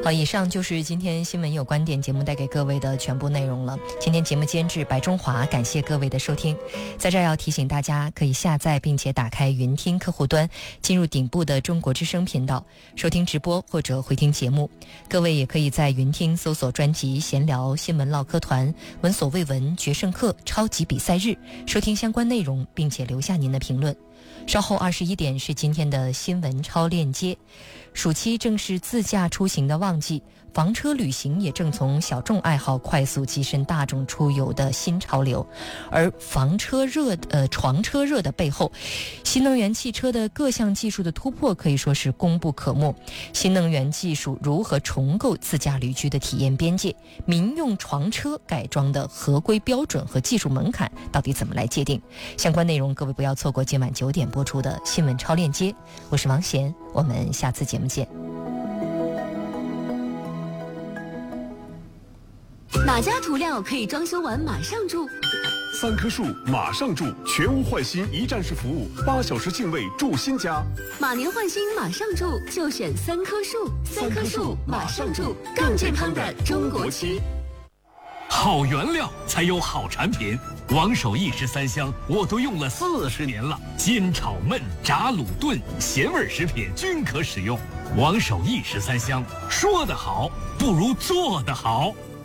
好，以上就是今天新闻有观点节目带给各位的全部内容了。今天节目监制白中华，感谢各位的收听。在这儿要提醒大家，可以下载并且打开云听客户端，进入顶部的中国之声频道，收听直播或者回听节目。各位也可以在云听搜索专辑闲聊新闻唠嗑团、闻所未闻、决胜客、超级比赛日，收听相关内容，并且留下您的评论。稍后21点是今天的新闻超链接。暑期正是自驾出行的旺季，房车旅行也正从小众爱好快速跻身大众出游的新潮流。而床车热的背后，新能源汽车的各项技术的突破可以说是功不可没。新能源技术如何重构自驾旅居的体验边界？民用床车改装的合规标准和技术门槛到底怎么来界定？相关内容各位不要错过今晚9点播出的新闻超链接。我是王贤，我们下次节目见。 哪家涂料可以装修完马上住 ？3棵树马上住，全屋换新一站式服务，8小时净位住新家。 马年换新马上住，就选3棵树。3棵树马上住，更健康的中国漆。 好原料才有好产品，王守义13香我都用了40年了，煎炒焖炸卤炖咸味食品均可使用。王守义13香，说得好不如做得好。